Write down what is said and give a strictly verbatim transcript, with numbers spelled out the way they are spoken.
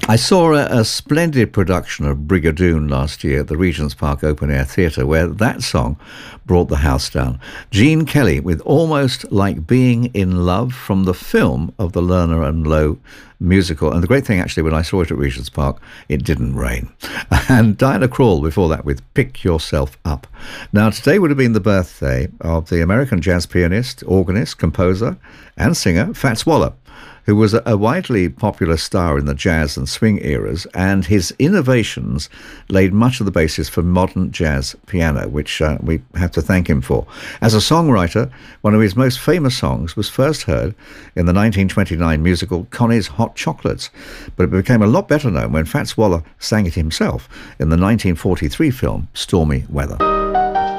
I saw a, a splendid production of Brigadoon last year at the Regent's Park Open Air Theatre, where that song brought the house down. Gene Kelly with Almost Like Being in Love from the film of the Lerner and Loewe musical. And the great thing, actually, when I saw it at Regent's Park, it didn't rain. And Diana Krall before that with Pick Yourself Up. Now, today would have been the birthday of the American jazz pianist, organist, composer, and singer Fats Waller, who was a widely popular star in the jazz and swing eras, and his innovations laid much of the basis for modern jazz piano, which uh, we have to thank him for. As a songwriter, one of his most famous songs was first heard in the nineteen twenty-nine musical Connie's Hot Chocolates, but it became a lot better known when Fats Waller sang it himself in the nineteen forty-three film Stormy Weather.